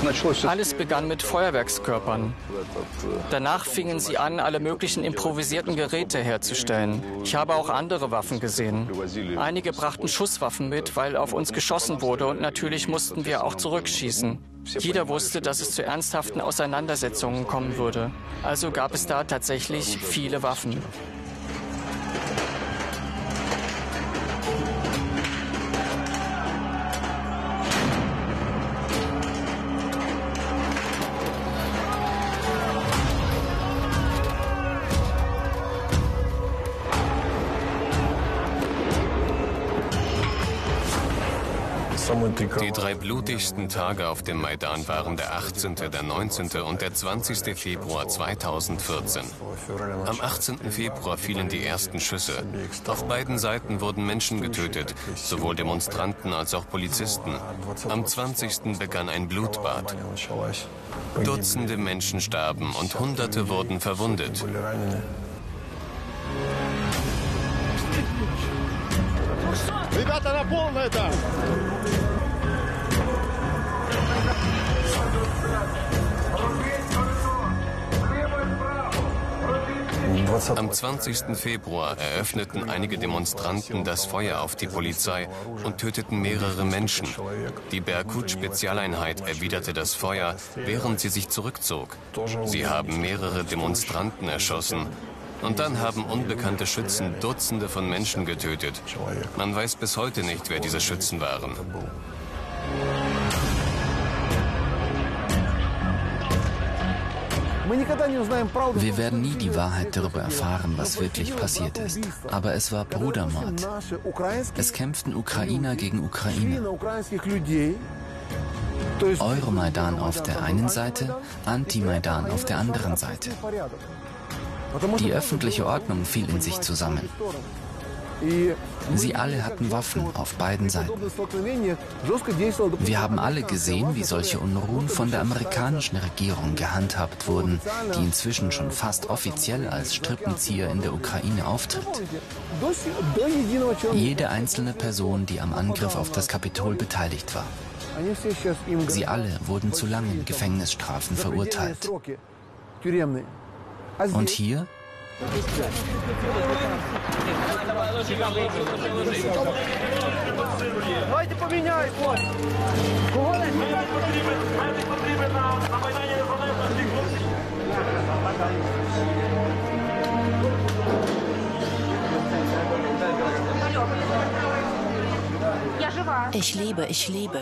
Alles begann mit Feuerwerkskörpern. Danach fingen sie an, alle möglichen improvisierten Geräte herzustellen. Ich habe auch andere Waffen gesehen. Einige brachten Schusswaffen mit, weil auf uns geschossen wurde, und natürlich mussten wir auch zurückschießen. Jeder wusste, dass es zu ernsthaften Auseinandersetzungen kommen würde. Also gab es da tatsächlich viele Waffen. Die drei blutigsten Tage auf dem Maidan waren der 18., der 19. und der 20. Februar 2014. Am 18. Februar fielen die ersten Schüsse. Auf beiden Seiten wurden Menschen getötet, sowohl Demonstranten als auch Polizisten. Am 20. begann ein Blutbad. Dutzende Menschen starben und Hunderte wurden verwundet. Am 20. Februar eröffneten einige Demonstranten das Feuer auf die Polizei und töteten mehrere Menschen. Die Berkut-Spezialeinheit erwiderte das Feuer, während sie sich zurückzog. Sie haben mehrere Demonstranten erschossen. Und dann haben unbekannte Schützen Dutzende von Menschen getötet. Man weiß bis heute nicht, wer diese Schützen waren. Wir werden nie die Wahrheit darüber erfahren, was wirklich passiert ist. Aber es war Brudermord. Es kämpften Ukrainer gegen Ukrainer. Euromaidan auf der einen Seite, Anti-Maidan auf der anderen Seite. Die öffentliche Ordnung fiel in sich zusammen. Sie alle hatten Waffen auf beiden Seiten. Wir haben alle gesehen, wie solche Unruhen von der amerikanischen Regierung gehandhabt wurden, die inzwischen schon fast offiziell als Strippenzieher in der Ukraine auftritt. Jede einzelne Person, die am Angriff auf das Kapitol beteiligt war. Sie alle wurden zu langen Gefängnisstrafen verurteilt. Und hier? Ich lebe, ich lebe.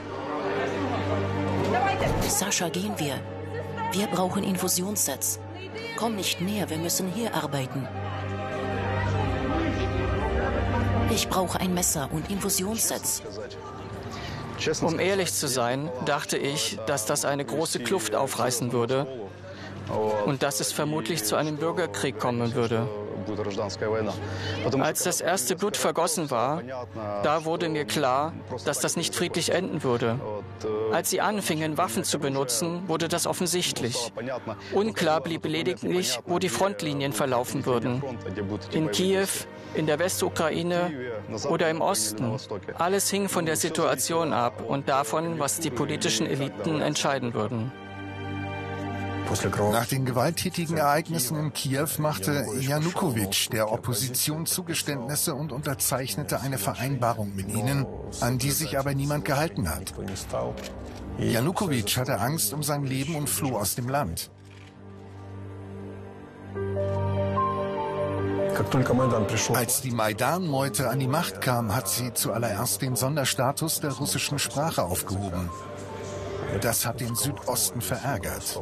Sascha, gehen wir. Wir brauchen Infusionssets. Komm nicht näher, wir müssen hier arbeiten. Ich brauche ein Messer und Infusionssets. Um ehrlich zu sein, dachte ich, dass das eine große Kluft aufreißen würde und dass es vermutlich zu einem Bürgerkrieg kommen würde. Als das erste Blut vergossen war, da wurde mir klar, dass das nicht friedlich enden würde. Als sie anfingen, Waffen zu benutzen, wurde das offensichtlich. Unklar blieb lediglich, wo die Frontlinien verlaufen würden. In Kiew, in der Westukraine oder im Osten. Alles hing von der Situation ab und davon, was die politischen Eliten entscheiden würden. Nach den gewalttätigen Ereignissen in Kiew machte Janukowitsch der Opposition Zugeständnisse und unterzeichnete eine Vereinbarung mit ihnen, an die sich aber niemand gehalten hat. Janukowitsch hatte Angst um sein Leben und floh aus dem Land. Als die Maidan-Meute an die Macht kam, hat sie zuallererst den Sonderstatus der russischen Sprache aufgehoben. Das hat den Südosten verärgert.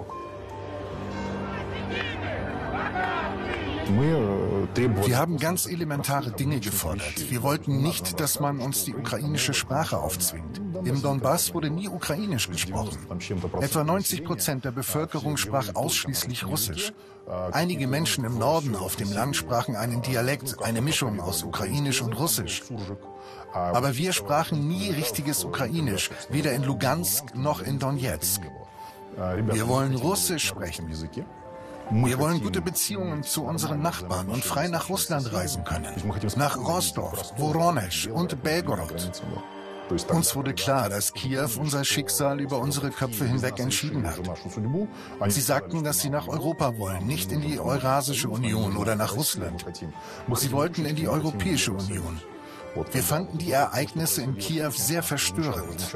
Wir haben ganz elementare Dinge gefordert. Wir wollten nicht, dass man uns die ukrainische Sprache aufzwingt. Im Donbass wurde nie ukrainisch gesprochen. Etwa 90% der Bevölkerung sprach ausschließlich Russisch. Einige Menschen im Norden auf dem Land sprachen einen Dialekt, eine Mischung aus Ukrainisch und Russisch. Aber wir sprachen nie richtiges Ukrainisch, weder in Lugansk noch in Donetsk. Wir wollen Russisch sprechen. Wir wollen gute Beziehungen zu unseren Nachbarn und frei nach Russland reisen können. Nach Rostov, Woronesch und Belgorod. Uns wurde klar, dass Kiew unser Schicksal über unsere Köpfe hinweg entschieden hat. Sie sagten, dass sie nach Europa wollen, nicht in die Eurasische Union oder nach Russland. Sie wollten in die Europäische Union. Wir fanden die Ereignisse in Kiew sehr verstörend.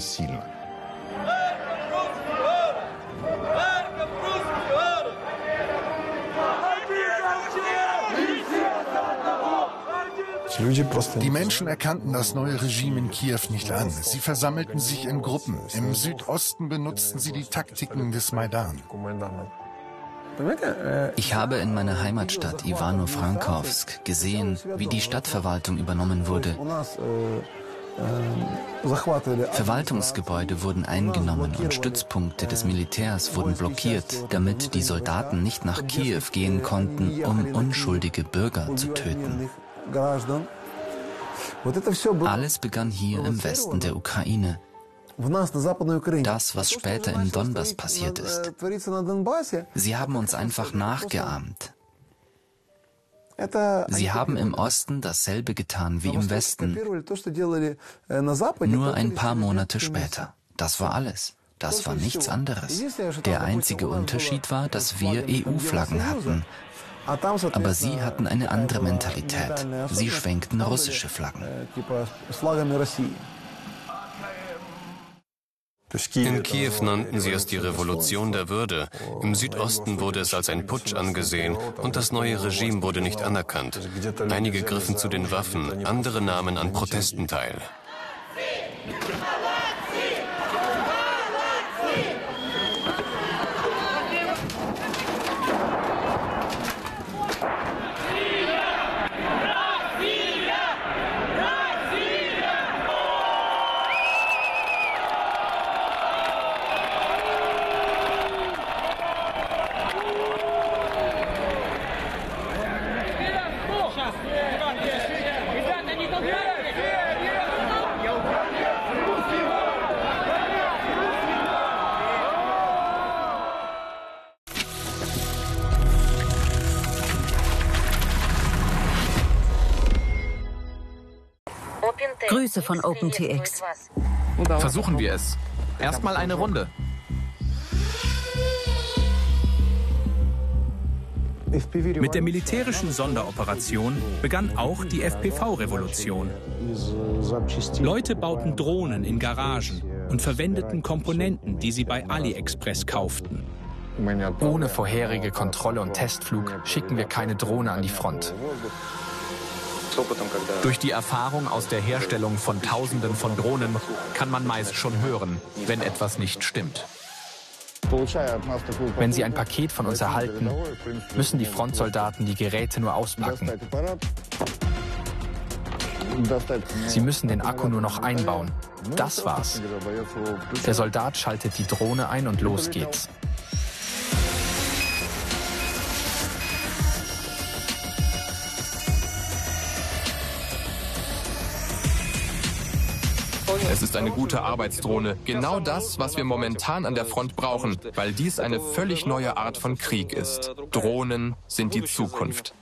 Die Menschen erkannten das neue Regime in Kiew nicht an. Sie versammelten sich in Gruppen. Im Südosten benutzten sie die Taktiken des Maidan. Ich habe in meiner Heimatstadt Ivano-Frankowsk gesehen, wie die Stadtverwaltung übernommen wurde. Verwaltungsgebäude wurden eingenommen und Stützpunkte des Militärs wurden blockiert, damit die Soldaten nicht nach Kiew gehen konnten, um unschuldige Bürger zu töten. Alles begann hier im Westen der Ukraine. Das, was später im Donbass passiert ist. Sie haben uns einfach nachgeahmt. Sie haben im Osten dasselbe getan wie im Westen. Nur ein paar Monate später. Das war alles. Das war nichts anderes. Der einzige Unterschied war, dass wir EU-Flaggen hatten. Aber sie hatten eine andere Mentalität. Sie schwenkten russische Flaggen. In Kiew nannten sie es die Revolution der Würde. Im Südosten wurde es als ein Putsch angesehen und das neue Regime wurde nicht anerkannt. Einige griffen zu den Waffen, andere nahmen an Protesten teil. Grüße von OpenTX. Versuchen wir es. Erstmal eine Runde. Mit der militärischen Sonderoperation begann auch die FPV-Revolution. Leute bauten Drohnen in Garagen und verwendeten Komponenten, die sie bei AliExpress kauften. Ohne vorherige Kontrolle und Testflug schicken wir keine Drohne an die Front. Durch die Erfahrung aus der Herstellung von Tausenden von Drohnen kann man meist schon hören, wenn etwas nicht stimmt. Wenn Sie ein Paket von uns erhalten, müssen die Frontsoldaten die Geräte nur auspacken. Sie müssen den Akku nur noch einbauen. Das war's. Der Soldat schaltet die Drohne ein und los geht's. Es ist eine gute Arbeitsdrohne. Genau das, was wir momentan an der Front brauchen, weil dies eine völlig neue Art von Krieg ist. Drohnen sind die Zukunft.